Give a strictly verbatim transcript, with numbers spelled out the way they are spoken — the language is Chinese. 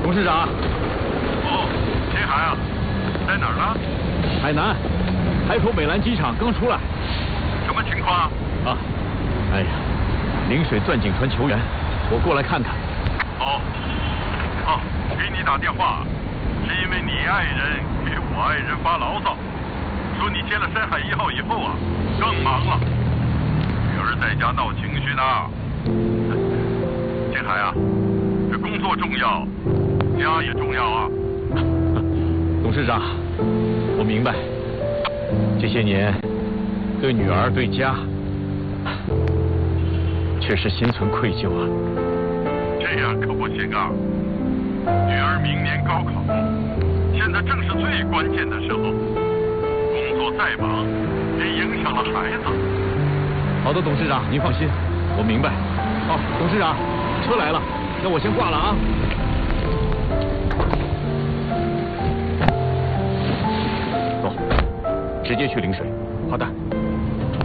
董事长。 哦，秦海啊，在哪儿呢？ 海南，海口美兰机场刚出来。 什么情况？ 啊，哎呀，陵水钻井船求援，我过来看看。 哦，哦，给你打电话是因为你爱人给我爱人发牢骚，说你接了深海一号以后啊，更忙了，女儿在家闹情绪呢。秦海啊，这工作重要，家也重要啊。 董事长，我明白，这些年对女儿对家，确实心存愧疚啊。 这样可不行啊！女儿明年高考，现在正是最关键的时候，工作再忙，也影响了孩子。 好的，董事长，您放心，我明白。哦，董事长，车来了，那我先挂了啊。走，直接去陵水。好的。